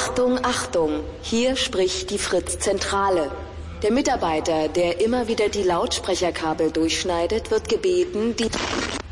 Achtung, Achtung, hier spricht die Fritz-Zentrale. Der Mitarbeiter, der immer wieder die Lautsprecherkabel durchschneidet, wird gebeten, die...